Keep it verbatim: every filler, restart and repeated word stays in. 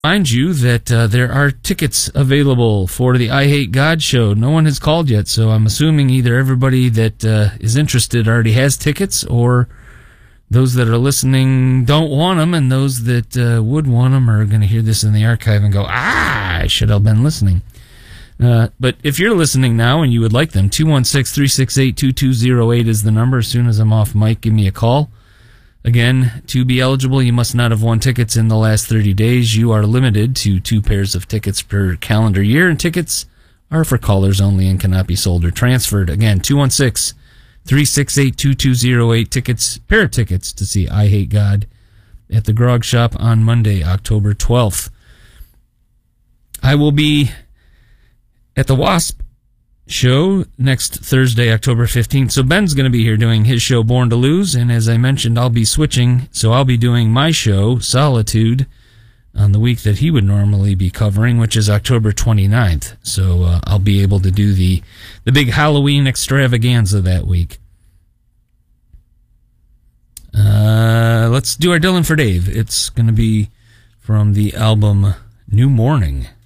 Remind you that uh, there are tickets available for the I Hate God show. No one has called yet, so I'm assuming either everybody that uh, is interested already has tickets, or those that are listening don't want them, and those that uh, would want them are going to hear this in the archive and go, ah, I should have been listening. Uh, but if you're listening now and you would like them, two one six, three six eight, two two zero eight is the number. As soon as I'm off mic, give me a call. Again, to be eligible, you must not have won tickets in the last thirty days. You are limited to two pairs of tickets per calendar year, and tickets are for callers only and cannot be sold or transferred. Again, two one six, three six eight, two two zero eight, tickets, pair of tickets to see I Hate God at the Grog Shop on Monday, October twelfth. I will be at the Wasp show next Thursday, October fifteenth. So Ben's going to be here doing his show Born to Lose, and as I mentioned, I'll be switching, so I'll be doing my show Solitude on the week that he would normally be covering, which is October twenty-ninth. So uh, I'll be able to do the the big Halloween extravaganza that week. Uh, let's do our Dylan for Dave. It's going to be from the album New Morning.